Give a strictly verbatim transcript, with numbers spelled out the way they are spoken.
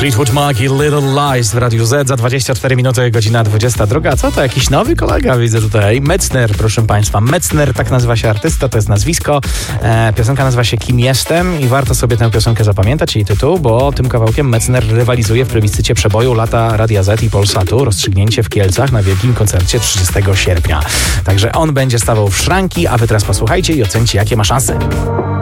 Fleetwood Mac i Little Lies w Radiu Z za dwadzieścia cztery minuty, godzina dwudziesta druga. Co to? Jakiś nowy kolega widzę tutaj. Metzner, proszę państwa. Metzner, tak nazywa się artysta, to jest nazwisko. E, piosenka nazywa się Kim Jestem i warto sobie tę piosenkę zapamiętać, jej tytuł, bo tym kawałkiem Metzner rywalizuje w plebiscycie przeboju lata Radia Z i Polsatu. Rozstrzygnięcie w Kielcach na wielkim koncercie trzydziestego sierpnia. Także on będzie stawał w szranki, a wy teraz posłuchajcie i ocencie, jakie ma szanse.